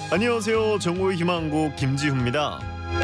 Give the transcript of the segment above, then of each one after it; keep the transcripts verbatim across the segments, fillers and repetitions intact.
안녕하세요. 정오의 희망곡 김지훈입니다.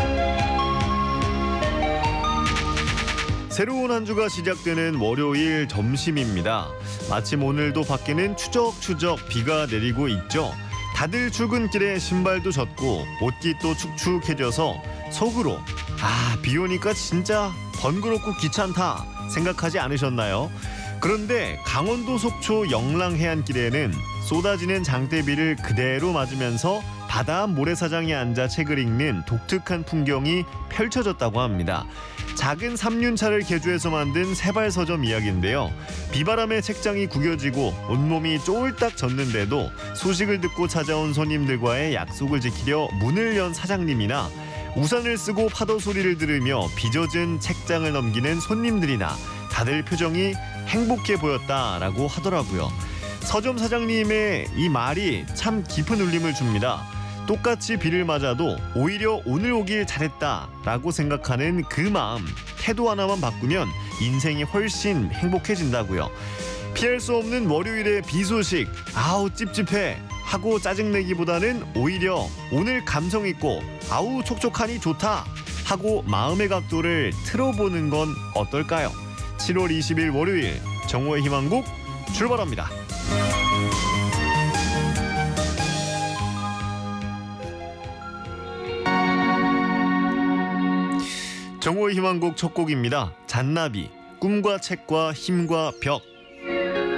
새로운 한 주가 시작되는 월요일 점심입니다. 마침 오늘도 밖에는 추적추적 비가 내리고 있죠. 다들 출근길에 신발도 젖고 옷깃도 축축해져서 속으로 아, 비 오니까 진짜 번거롭고 귀찮다 생각하지 않으셨나요? 그런데 강원도 속초 영랑해안길에는 쏟아지는 장대비를 그대로 맞으면서 바다 앞 모래사장에 앉아 책을 읽는 독특한 풍경이 펼쳐졌다고 합니다. 작은 삼륜차를 개조해서 만든 세발서점 이야기인데요. 비바람에 책장이 구겨지고 온몸이 쫄딱 젖는데도 소식을 듣고 찾아온 손님들과의 약속을 지키려 문을 연 사장님이나 우산을 쓰고 파도 소리를 들으며 빚어진 책장을 넘기는 손님들이나 다들 표정이 행복해 보였다라고 하더라고요. 서점 사장님의 이 말이 참 깊은 울림을 줍니다. 똑같이 비를 맞아도 오히려 오늘 오길 잘했다라고 생각하는 그 마음, 태도 하나만 바꾸면 인생이 훨씬 행복해진다고요. 피할 수 없는 월요일의 비 소식, 아우 찝찝해 하고 짜증내기보다는 오히려 오늘 감성 있고 아우 촉촉하니 좋다 하고 마음의 각도를 틀어보는 건 어떨까요? 칠월 이십일 월요일 정오의 희망곡 출발합니다. 정오의 희망곡 첫 곡입니다. 잔나비, 꿈과 책과 힘과 벽.